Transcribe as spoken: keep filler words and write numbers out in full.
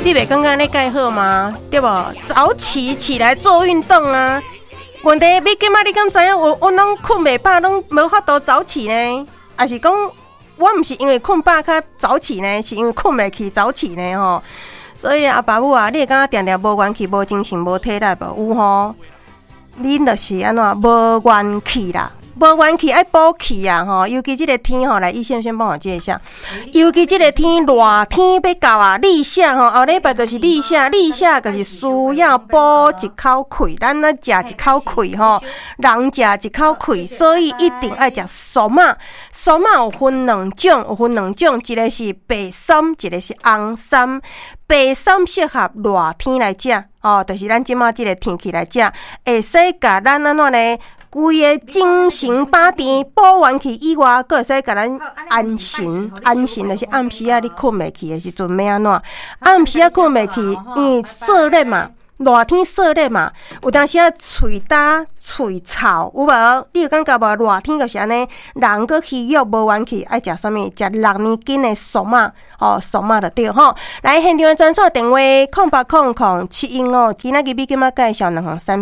你袂感觉你介好吗？对不？早起起来做运动啊！问题你今仔你敢知影？我我拢困袂饱，拢无法度早起呢？还是讲我毋是因为困饱较早起呢？是因为困袂起早起呢？吼！所以阿爸母啊，你会感觉定定无元气、无精神、无体力无？有吼？恁就是安怎无元气啦？无元气爱补气啊！吼，尤其这个天吼，来医生先帮我接一下。尤其这个天热天要到啊，立夏吼，后礼拜就是立夏，立夏就是需要补一口气，咱咧食一口气吼，人食一口气，所以一定爱食苏麻。苏麻有分两种，有分两种，一个是白参，一个是红参。白参适合热天来食，哦，就是咱即马即个天气来食，会使甲咱安怎呢？规个精神饱电补元气以外，阁会使甲咱安神。安神就是暗时啊，你困袂去的时阵要安怎？暗时啊困袂去，因为热热嘛，热天热热嘛，有当时啊喙焦、喙臭，有无？你有感觉无？热天就是安尼，人阁虚弱无元气，爱食啥物？食六年斤的苏麻，哦，苏麻就对吼。来现场的专线电话：空八空空七一五，今仔日比今仔介绍两项产品。